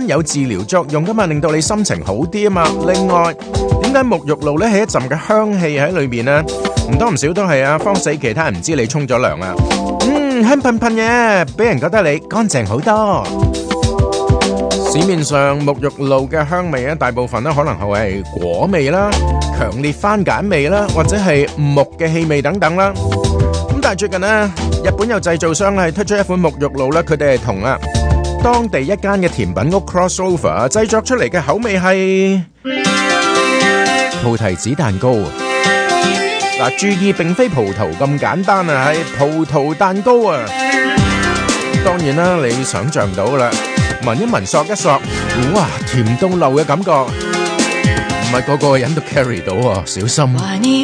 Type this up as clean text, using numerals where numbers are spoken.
有治療作用噶嘛，令到你心情好啲啊嘛。另外，點解沐浴露咧係一陣嘅香氣喺裏面呢？唔多唔少都係啊，慌死其他人唔知你沖咗涼啊。香噴噴嘅，俾人覺得你乾淨好多。市面上沐浴露嘅香味咧，大部分咧可能係果味啦、強烈番梘味啦，或者係木嘅氣味等等啦。咁但係最近呢，日本有製造商係推出一款沐浴露咧，佢哋係同當地一間嘅甜品屋 Crossover 製作出嚟嘅口味係葡提子蛋糕。嗱，注意並非葡萄咁簡單啊，係葡萄蛋糕啊。當然啦，你想象到啦，聞一聞，索一索，哇，甜到漏嘅感覺，唔係個個人都 carry 到啊，小心。